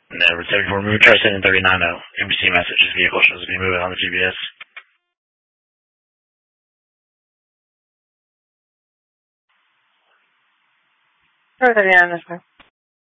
Never 74, moving try sending 390. NBC message, this vehicle shows to be moving on the GPS. Sure, 39, that's fine.